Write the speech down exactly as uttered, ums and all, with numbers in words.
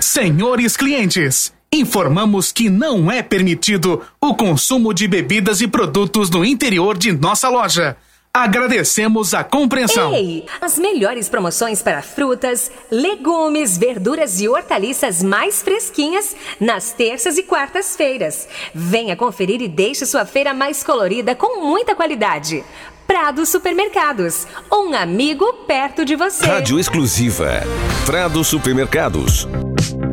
Senhores clientes, informamos que não é permitido o consumo de bebidas e produtos no interior de nossa loja. Agradecemos a compreensão. Ei, as melhores promoções para frutas, legumes, verduras e hortaliças mais fresquinhas nas terças e quartas-feiras. Venha conferir e deixe sua feira mais colorida com muita qualidade. Prado Supermercados, um amigo perto de você. Rádio exclusiva. Prado Supermercados.